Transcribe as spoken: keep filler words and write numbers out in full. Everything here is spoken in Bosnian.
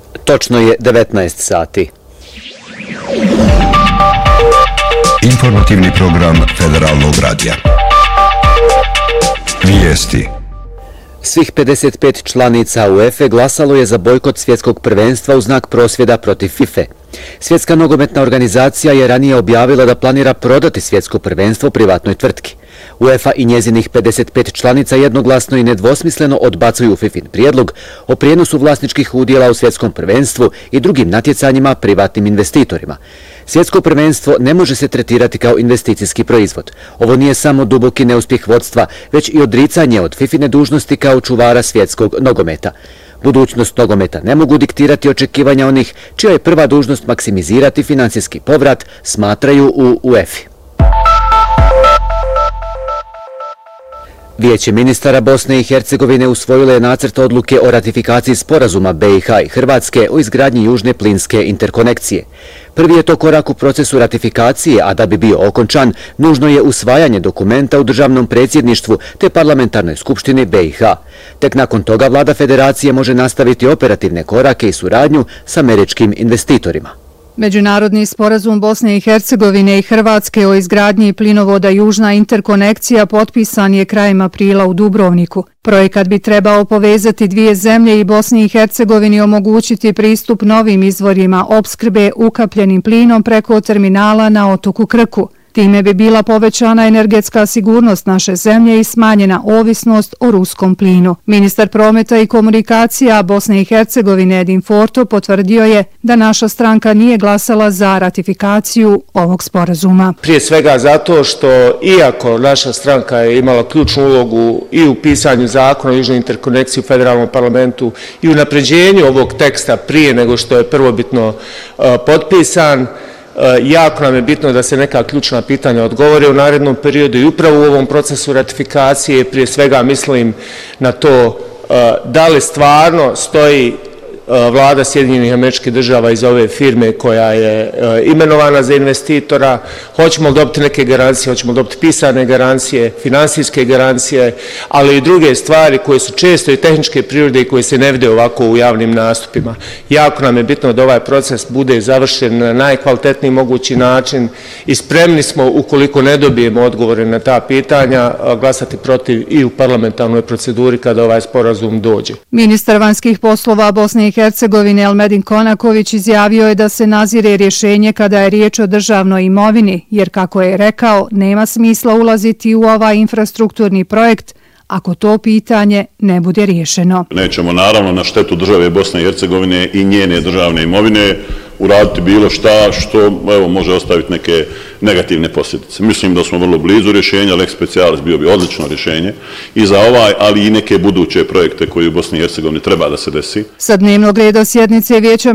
Točno je devetnaest sati. Informativni program Federalnog radija. Vijesti. Svih pedeset pet članica UEFA glasalo je za bojkot svjetskog prvenstva u znak prosvjeda protiv FIFA. Svjetska nogometna organizacija je ranije objavila da planira prodati svjetsko prvenstvo privatnoj tvrtki. UEFA i njezinih pedeset pet članica jednoglasno i nedvosmisleno odbacuju FIFIn prijedlog o prijenosu vlasničkih udjela u svjetskom prvenstvu i drugim natjecanjima privatnim investitorima. Svjetsko prvenstvo ne može se tretirati kao investicijski proizvod. Ovo nije samo duboki neuspjeh vodstva, već i odricanje od FIFIne dužnosti kao čuvara svjetskog nogometa. Budućnost nogometa ne mogu diktirati očekivanja onih čija je prva dužnost maksimizirati financijski povrat, smatraju u UEFA. Vijeće ministara Bosne i Hercegovine usvojilo je nacrt odluke o ratifikaciji sporazuma B i H i Hrvatske o izgradnji južne plinske interkonekcije. Prvi je to korak u procesu ratifikacije, a da bi bio okončan, nužno je usvajanje dokumenta u državnom predsjedništvu te parlamentarnoj skupštini B i H. Tek nakon toga vlada federacije može nastaviti operativne korake i suradnju s američkim investitorima. Međunarodni sporazum Bosne i Hercegovine i Hrvatske o izgradnji plinovoda Južna interkonekcija potpisan je krajem aprila u Dubrovniku. Projekat bi trebao povezati dvije zemlje i Bosni i Hercegovini omogućiti pristup novim izvorima opskrbe ukapljenim plinom preko terminala na otoku Krku. Time bi bila povećana energetska sigurnost naše zemlje i smanjena ovisnost o ruskom plinu. Ministar prometa i komunikacija Bosne i Hercegovine Edin Forto potvrdio je da naša stranka nije glasala za ratifikaciju ovog sporazuma. Prije svega zato što iako naša stranka je imala ključnu ulogu i u pisanju zakona o južnoj interkonekciji u federalnom parlamentu i u napređenju ovog teksta prije nego što je prvobitno uh, potpisan, jako nam je bitno da se neka ključna pitanja odgovore u narednom periodu i upravo u ovom procesu ratifikacije. Prije svega mislim na to da li stvarno stoji vlada Sjedinjenih Američkih Država iz ove firme koja je imenovana za investitora. Hoćemo li dobiti neke garancije, hoćemo li dobiti pisane garancije, finansijske garancije, ali i druge stvari koje su često i tehničke prirode i koje se ne vide ovako u javnim nastupima. Jako nam je bitno da ovaj proces bude završen na najkvalitetniji mogući način i spremni smo, ukoliko ne dobijemo odgovore na ta pitanja, glasati protiv i u parlamentarnoj proceduri kada ovaj sporazum dođe. Ministar vanjskih poslova Bosne i Hercegovine Elmedin Konaković izjavio je da se nazire rješenje kada je riječ o državnoj imovini, jer kako je rekao, nema smisla ulaziti u ovaj infrastrukturni projekt ako to pitanje ne bude riješeno. Nećemo naravno na štetu države Bosne i Hercegovine i njene državne imovine uraditi bilo šta što evo, može ostaviti neke negativne posljedice. Mislim da smo vrlo blizu rješenja, Lex Specialis bio bi odlično rješenje i za ovaj, ali i neke buduće projekte koji u Bosni i Hercegovini treba da se desi. Sa dnevnog reda sjednice Vijeća